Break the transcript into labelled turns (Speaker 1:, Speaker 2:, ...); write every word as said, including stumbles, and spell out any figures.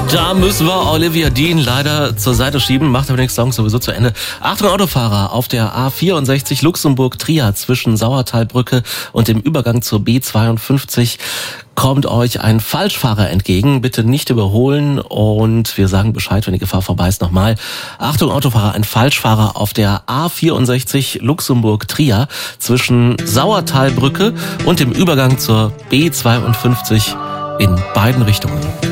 Speaker 1: Da müssen wir Olivia Dean leider zur Seite schieben, macht aber den Song sowieso zu Ende. Achtung Autofahrer, auf der A vierundsechzig Luxemburg-Trier zwischen Sauertalbrücke und dem Übergang zur B zweiundfünfzig kommt euch ein Falschfahrer entgegen. Bitte nicht überholen und wir sagen Bescheid, wenn die Gefahr vorbei ist. Nochmal, Achtung Autofahrer, ein Falschfahrer auf der A vierundsechzig Luxemburg-Trier zwischen Sauertalbrücke und dem Übergang zur B zweiundfünfzig in beiden Richtungen.